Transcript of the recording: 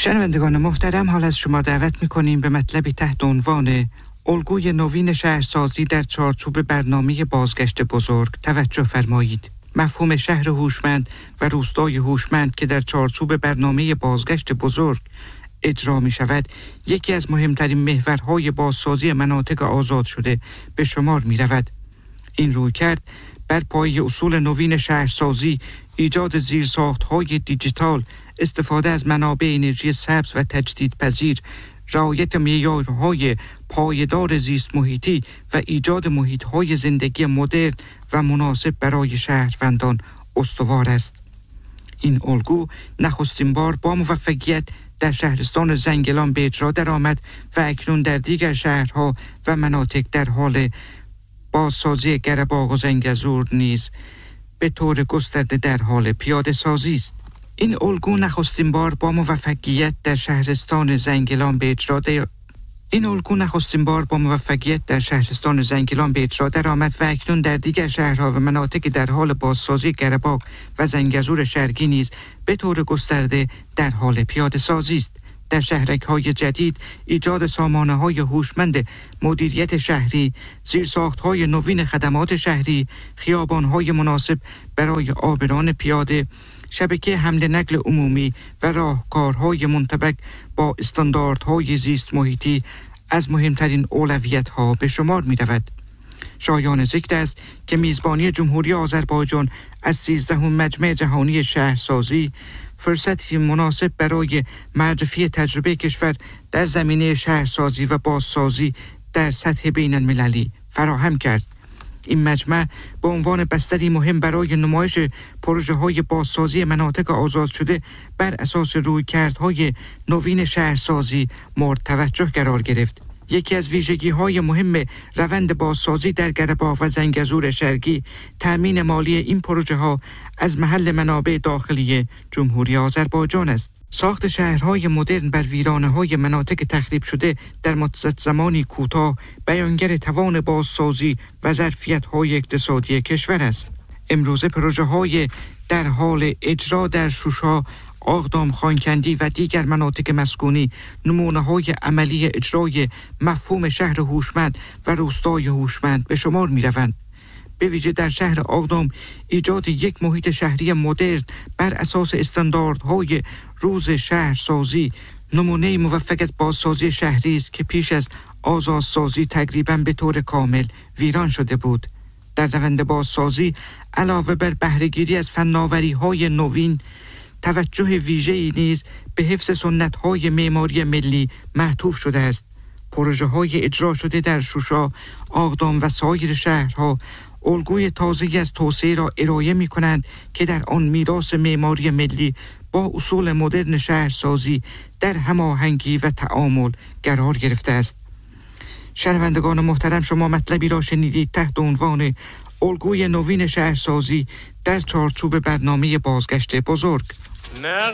شنوندگان محترم، حال از شما دعوت می‌کنیم به مطلبی تحت عنوان الگوی نوین شهرسازی در چارچوب برنامه بازگشت بزرگ توجه فرمایید. مفهوم شهر هوشمند و روستای هوشمند که در چارچوب برنامه بازگشت بزرگ اجرا می شود، یکی از مهمترین محورهای بازسازی مناطق آزاد شده به شمار می رود. این رویکرد بر پایه اصول نوین شهرسازی، ایجاد زیرساخت‌های دیجیتال، استفاده از منابع انرژی سبز و تجدیدپذیر، رعایت معیارهای پایدار زیست محیطی و ایجاد محیط‌های زندگی مدرن و مناسب برای شهروندان استوار است. این الگو نخستین بار با موفقیت در شهرستان زنگلان به اجرا درآمد و اکنون در دیگر شهرها و مناطق در حال بازسازی گره‌باغ و زنگزور نیز به طور گسترده در حال پیاده سازی است. این الگو نخستین بار با موفقیت در شهرستان زنگلان به اجرا درآمد و اکنون در دیگر شهرها و مناطق در حال بازسازی گره‌باغ و زنگزور شرقی نیز به طور گسترده در حال پیاده سازی است. در شهرک‌های جدید ایجاد سامانه‌های هوشمند مدیریت شهری، زیرساخت‌های نوین خدمات شهری، خیابان‌های مناسب برای عابران پیاده، شبکه حمل نقل عمومی و راهکارهای منطبق با استانداردهای زیست محیطی از مهمترین اولویت‌ها به شمار می‌رود. شایان ذکر است که میزبانی جمهوری آذربایجان از 13 مجمع جهانی شهرسازی فرصتی مناسب برای معرفی تجربه کشور در زمینه شهرسازی و بازسازی در سطح بین المللی فراهم کرد. این مجمع به عنوان بستری مهم برای نمایش پروژه‌های بازسازی مناطق آزاد شده بر اساس رویکردهای نوین شهرسازی مورد توجه قرار گرفت. یکی از ویژگی‌های مهم روند بازسازی در گره‌باغ و زنگزور شرقی تأمین مالی این پروژه‌ها از محل منابع داخلی جمهوری آذربایجان است. ساخت شهرهای مدرن بر ویرانه‌های مناطق تخریب شده در مدت زمانی کوتاه بیانگر توان بازسازی و ظرفیت‌های اقتصادی کشور است. امروزه پروژه‌های در حال اجرا در شوشا، آقدام، خانکندی و دیگر مناطق مسکونی نمونه‌های عملی اجرای مفهوم شهر هوشمند و روستای هوشمند به شمار می‌روند. به ویژه در شهر آقدام ایجاد یک محیط شهری مدرن بر اساس استانداردهای روز شهرسازی نمونه موفق از بازسازی شهری است که پیش از آزادسازی تقریباً به طور کامل ویران شده بود. در روند بازسازی علاوه بر بهره‌گیری از فناوری‌های نوین، توجه ویژه‌ای نیز به حفظ سنت‌های معماری ملی معطوف شده است. پروژه‌های اجرا شده در شوشا، آقدام و سایر شهرها الگوی تازه‌ای از توسعه را ارائه می‌کنند که در آن میراث معماری ملی با اصول مدرن شهرسازی در هماهنگی و تعامل قرار گرفته است. شنوندگان محترم، شما مطلبی را شنیدید تحت عنوان الگوی نوین شهرسازی در چارچوب برنامه بازگشت بزرگ.